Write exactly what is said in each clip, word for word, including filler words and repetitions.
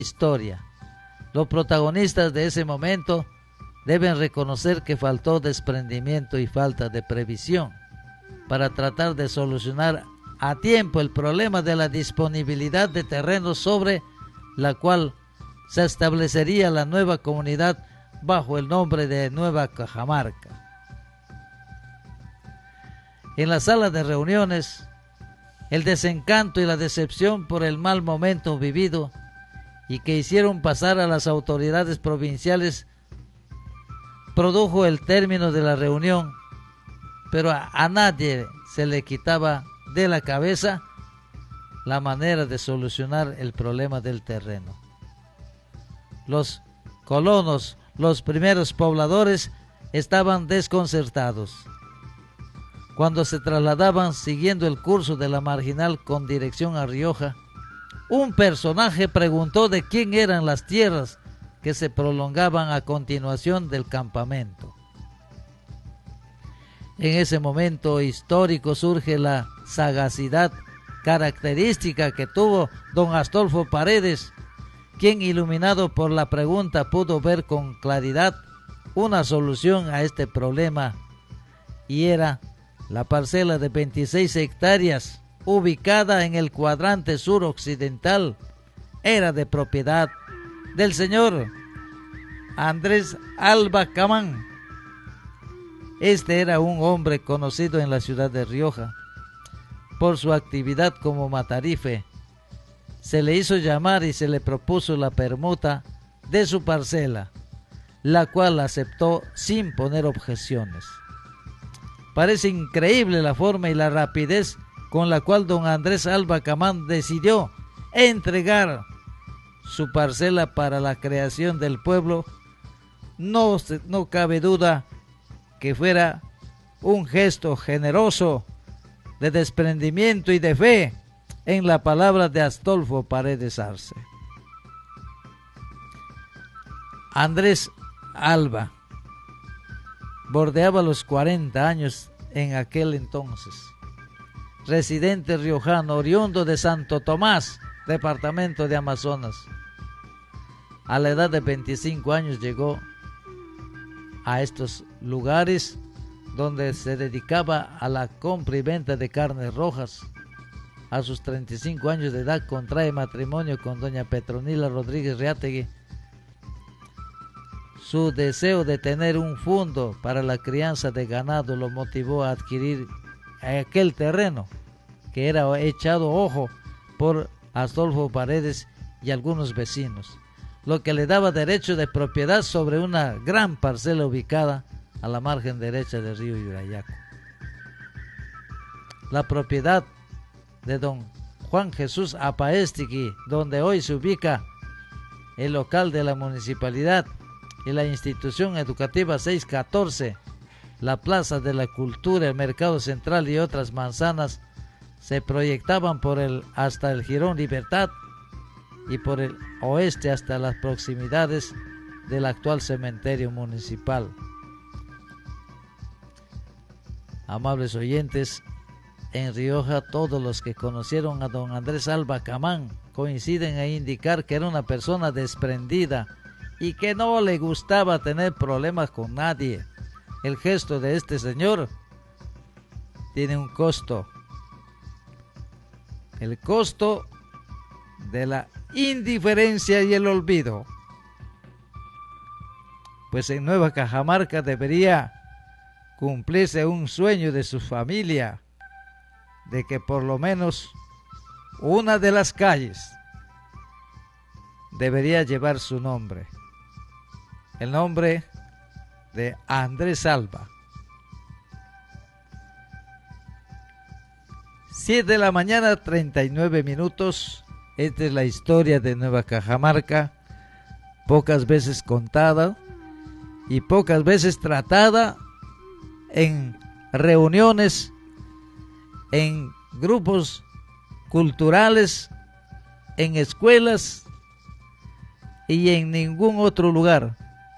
historia. Los protagonistas de ese momento deben reconocer que faltó desprendimiento y falta de previsión para tratar de solucionar a tiempo el problema de la disponibilidad de terrenos sobre la cual se establecería la nueva comunidad bajo el nombre de Nueva Cajamarca. En la sala de reuniones, el desencanto y la decepción por el mal momento vivido y que hicieron pasar a las autoridades provinciales produjo el término de la reunión, pero a, a nadie se le quitaba de la cabeza la manera de solucionar el problema del terreno. Los colonos, los primeros pobladores, estaban desconcertados. Cuando se trasladaban siguiendo el curso de la marginal con dirección a Rioja, un personaje preguntó de quién eran las tierras que se prolongaban a continuación del campamento. En ese momento histórico surge la sagacidad característica que tuvo don Astolfo Paredes, quien, iluminado por la pregunta, pudo ver con claridad una solución a este problema, y era la parcela de veintiséis hectáreas ubicada en el cuadrante suroccidental. Era de propiedad del señor Andrés Alba Camán. Este era un hombre conocido en la ciudad de Rioja por su actividad como matarife. Se le hizo llamar y se le propuso la permuta de su parcela, la cual aceptó sin poner objeciones. Parece increíble la forma y la rapidez con la cual don Andrés Alba Camán decidió entregar su parcela para la creación del pueblo. No, no cabe duda que fuera un gesto generoso de desprendimiento y de fe en la palabra de Astolfo Paredes Arce. Andrés Alba bordeaba los cuarenta años en aquel entonces. Residente riojano, oriundo de Santo Tomás, departamento de Amazonas. A la edad de veinticinco años llegó a estos lugares donde se dedicaba a la compra y venta de carnes rojas. A sus treinta y cinco años de edad contrae matrimonio con doña Petronila Rodríguez Reátegui. Su deseo de tener un fondo para la crianza de ganado lo motivó a adquirir aquel terreno que era echado ojo por Astolfo Paredes y algunos vecinos, lo que le daba derecho de propiedad sobre una gran parcela ubicada a la margen derecha del río Yurayaco. La propiedad de don Juan Jesús Apaestigui, donde hoy se ubica el local de la municipalidad y la institución educativa seiscientos catorce, la Plaza de la Cultura, el Mercado Central y otras manzanas, se proyectaban por el hasta el Jirón Libertad y por el oeste hasta las proximidades del actual cementerio municipal. Amables oyentes, en Rioja todos los que conocieron a don Andrés Alba Camán coinciden en indicar que era una persona desprendida y que no le gustaba tener problemas con nadie. El gesto de este señor tiene un costo. El costo de la indiferencia y el olvido. Pues en Nueva Cajamarca debería cumplirse un sueño de su familia, de que por lo menos una de las calles debería llevar su nombre. El nombre de Andrés Alba. siete de la mañana, treinta y nueve minutos. Esta es la historia de Nueva Cajamarca, pocas veces contada y pocas veces tratada en reuniones, en grupos culturales, en escuelas y en ningún otro lugar.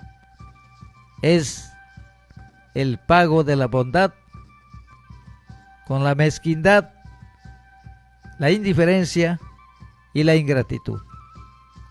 Es el pago de la bondad con la mezquindad, la indiferencia y la ingratitud.